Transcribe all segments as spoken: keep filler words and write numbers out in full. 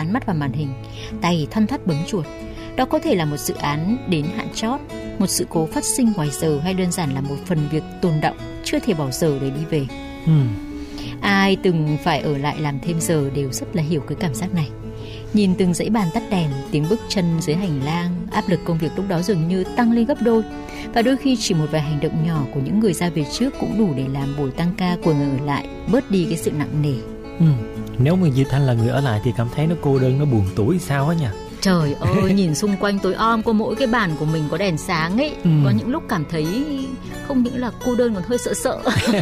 dán mắt vào màn hình, tay thoăn thoắt bấm chuột. Đó có thể là một dự án đến hạn chót, một sự cố phát sinh ngoài giờ, hay đơn giản là một phần việc tồn đọng chưa thể bỏ giờ để đi về. Ừ. Ai từng phải ở lại làm thêm giờ đều rất là hiểu cái cảm giác này. Nhìn từng dãy bàn tắt đèn, tiếng bước chân dưới hành lang, áp lực công việc lúc đó dường như tăng lên gấp đôi. Và đôi khi chỉ một vài hành động nhỏ của những người ra về trước cũng đủ để làm buổi tăng ca của người ở lại bớt đi cái sự nặng nề. Ừ. Nếu mà Diệu Thanh là người ở lại thì cảm thấy nó cô đơn, nó buồn tủi sao á nha. Trời ơi, nhìn xung quanh tối om, có mỗi cái bàn của mình có đèn sáng ấy. Ừ. Có những lúc cảm thấy không những là cô đơn còn hơi sợ sợ.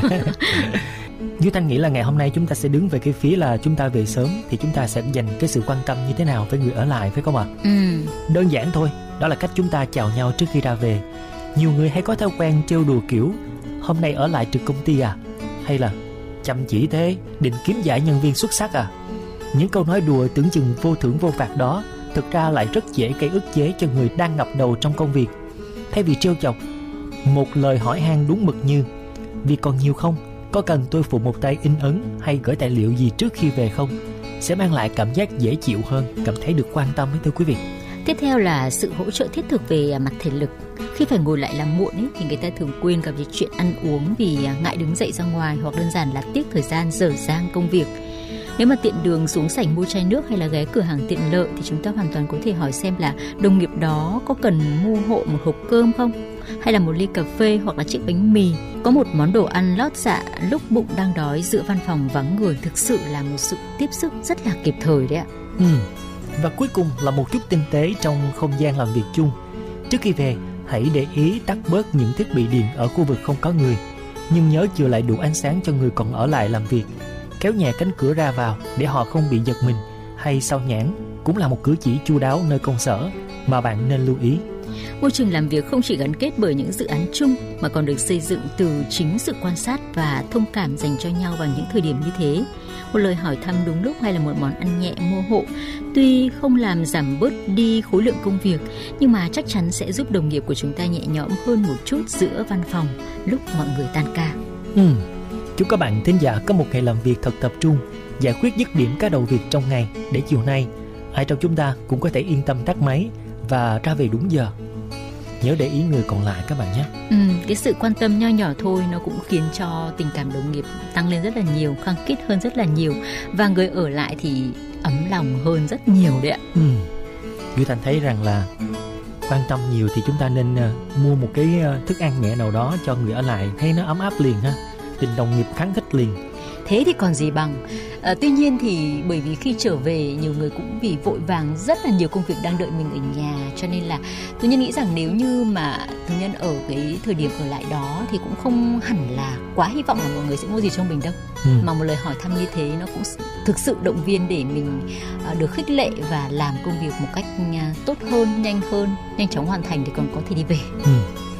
Diệu Thanh nghĩ là ngày hôm nay chúng ta sẽ đứng về cái phía là chúng ta về sớm thì chúng ta sẽ dành cái sự quan tâm như thế nào với người ở lại, phải không ạ? Ừ. Đơn giản thôi, đó là cách chúng ta chào nhau trước khi ra về. Nhiều người hay có thói quen trêu đùa kiểu hôm nay ở lại trực công ty à, hay là chăm chỉ thế, định kiếm giải nhân viên xuất sắc à. Những câu nói đùa tưởng chừng vô thưởng vô phạt đó thực ra lại rất dễ gây ức chế cho người đang ngập đầu trong công việc. Thay vì trêu chọc, một lời hỏi han đúng mực như việc còn nhiều không, có cần tôi phụ một tay in ấn hay gửi tài liệu gì trước khi về không, sẽ mang lại cảm giác dễ chịu hơn, cảm thấy được quan tâm ấy, thưa quý vị. Tiếp theo là sự hỗ trợ thiết thực về mặt thể lực. Khi phải ngồi lại làm muộn ấy, thì người ta thường quên cả việc chuyện ăn uống vì ngại đứng dậy ra ngoài, hoặc đơn giản là tiếc thời gian dở dang công việc. Nếu mà tiện đường xuống sảnh mua chai nước hay là ghé cửa hàng tiện lợi thì chúng ta hoàn toàn có thể hỏi xem là đồng nghiệp đó có cần mua hộ một hộp cơm không, hay là một ly cà phê hoặc là chiếc bánh mì. Có một món đồ ăn lót dạ lúc bụng đang đói giữa văn phòng vắng người thực sự là một sự tiếp sức rất là kịp thời đấy ạ. Ừ. Và cuối cùng là một chút tinh tế trong không gian làm việc chung. Trước khi về, hãy để ý tắt bớt những thiết bị điện ở khu vực không có người, nhưng nhớ chừa lại đủ ánh sáng cho người còn ở lại làm việc. Kéo nhẹ cánh cửa ra vào để họ không bị giật mình hay sao nhãng cũng là một cử chỉ chu đáo nơi công sở mà bạn nên lưu ý. Môi trường làm việc không chỉ gắn kết bởi những dự án chung mà còn được xây dựng từ chính sự quan sát và thông cảm dành cho nhau vào những thời điểm như thế. Một lời hỏi thăm đúng lúc hay là một món ăn nhẹ mua hộ tuy không làm giảm bớt đi khối lượng công việc, nhưng mà chắc chắn sẽ giúp đồng nghiệp của chúng ta nhẹ nhõm hơn một chút giữa văn phòng lúc mọi người tan ca. Ừ. Chúc các bạn thính giả có một ngày làm việc thật tập trung, giải quyết dứt điểm các đầu việc trong ngày, để chiều nay ai trong chúng ta cũng có thể yên tâm tắt máy và ra về đúng giờ. Nhớ để ý người còn lại các bạn nhé. Ừ, cái sự quan tâm nho nhỏ thôi nó cũng khiến cho tình cảm đồng nghiệp tăng lên rất là nhiều, khăng khít hơn rất là nhiều, và người ở lại thì ấm lòng hơn rất nhiều đấy ạ. Ừ. Duy Thành thấy rằng là quan tâm nhiều thì chúng ta nên uh, mua một cái uh, thức ăn nhẹ nào đó cho người ở lại, thấy nó ấm áp liền ha, tình đồng nghiệp kháng khích liền. Thế thì còn gì bằng. À, tuy nhiên thì bởi vì khi trở về nhiều người cũng vì vội vàng rất là nhiều công việc đang đợi mình ở nhà, cho nên là tôi nhân nghĩ rằng nếu như mà thương nhân ở cái thời điểm ở lại đó thì cũng không hẳn là quá hy vọng là mọi người sẽ mua gì cho mình đâu. Ừ. Mà một lời hỏi thăm như thế nó cũng thực sự động viên để mình uh, được khích lệ và làm công việc một cách uh, tốt hơn, nhanh hơn, nhanh chóng hoàn thành thì còn có thể đi về. Ừ.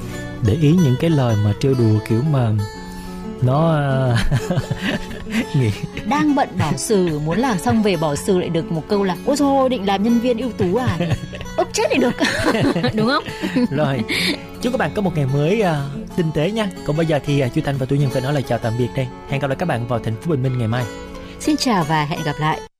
Để ý những cái lời mà trêu đùa kiểu mà nó nghĩ đang bận bỏ xừ, muốn làm xong về bỏ xừ lại được một câu là ôi thôi định làm nhân viên ưu tú à, ốc chết thì được. Đúng không? Rồi, chúc các bạn có một ngày mới uh, tinh tế nha. Còn bây giờ thì uh, Chu Thanh và Tú Nhân phải nói lời chào tạm biệt đây. Hẹn gặp lại các bạn vào thành phố Bình Minh ngày mai. Xin chào và hẹn gặp lại.